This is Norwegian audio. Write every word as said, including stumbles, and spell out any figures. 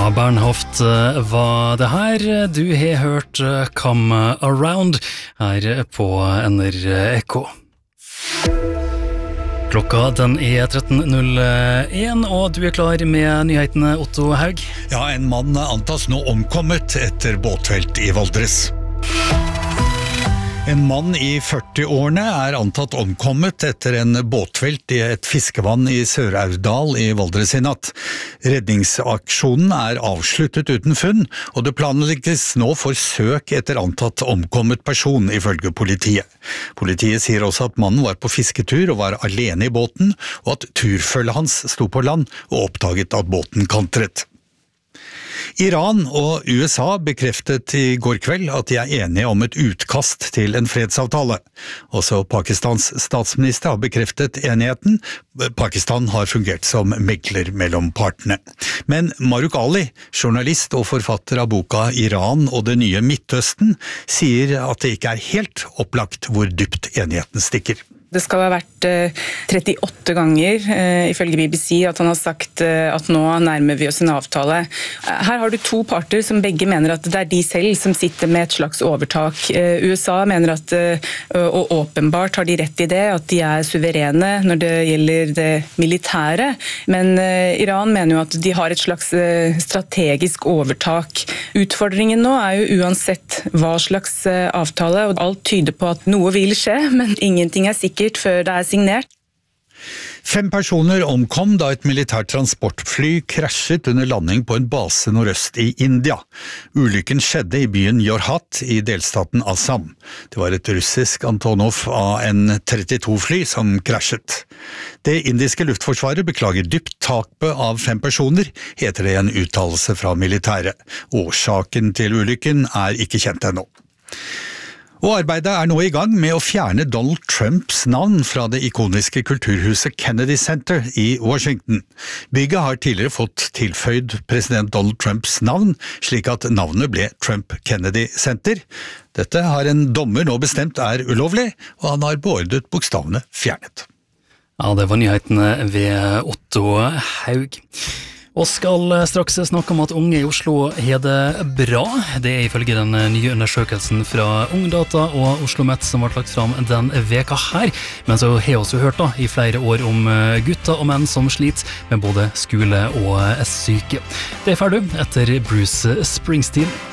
Ja, Bernhoft var det her. Du har hørt Come Around her på N R K. Klokka den er tretten null én, og du er klar med nyhetene, Otto Haug. Ja, en mann antas nå omkommet etter båtvelt i Valdres. En mann i førti-årene er antatt omkommet etter en båtvelt i et fiskevann i Sør-Aurdal i Valdres i natt. Redningsaksjonen er avsluttet uten funn, og det planlegges nå for søk etter antatt omkommet person, ifølge politiet. Politiet sier også at mannen var på fisketur og var alene i båten, og at turfølget hans sto på land og oppdaget at båten kantret. Iran og U S A bekreftet i går kveld at de er enige om et utkast til en fredsavtale. Også Pakistans statsminister har bekreftet enigheten. Pakistan har fungert som megler mellom partene. Men Maruk Ali, journalist og forfatter av boka Iran og det nye Midtøsten, sier at det ikke er helt opplagt hvor dypt enigheten stikker. Det skal ha vært trettiåtte ganger, ifølge B B C, at han har sagt at nå nærmer vi oss en avtale. Her har du to parter som begge mener at det er de selv som sitter med et slags overtak. U S A mener at, og åpenbart har de rett i det, at de er suverene når det gjelder det militære, men Iran mener jo at de har et slags strategisk overtak. Utfordringen nå er jo uansett hva slags avtale, og alt tyder på at noe vil skje, men ingenting er sikkert før det er signert. Fem personer omkom da et militært transportfly krasjet under landing på en base nordøst i India. Ulykken skjedde i byen Jorhat i delstaten Assam. Det var et russisk Antonov A N trettito-fly som krasjet. Det indiske luftforsvaret beklager dypt tapet av fem personer, heter det i en uttalelse fra militæret. Årsaken til ulykken er ikke kjent ennå. Og arbeidet er nå i gang med å fjerne Donald Trumps navn fra det ikoniske kulturhuset Kennedy Center i Washington. Bygget har tidligere fått tilføyd president Donald Trumps navn, slik at navnet ble Trump Kennedy Center. Dette har en dommer nå bestemt er ulovlig, og han har beordret bokstavene fjernet. Ja, det var nyhetene ved Otto Haug. Og skal straks snakke om at unge i Oslo har det bra. Det er ifølge den nye undersøkelsen fra Ungdata og OsloMet som ble lagt fram den veka her. Men så har vi også hørt da, i flere år om gutter og menn som sliter med både skole og syke. Det er ferdig etter Bruce Springsteen.